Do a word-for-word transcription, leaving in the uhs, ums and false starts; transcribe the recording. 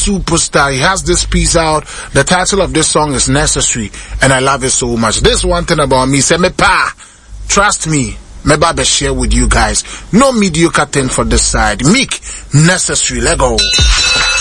superstar. He has this piece out. The title of this song is Necessary, and I love it so much. This one thing about me, say me pa, trust me, me ba share with you guys. No mediocre thing for this side. Meek, Necessary, let go.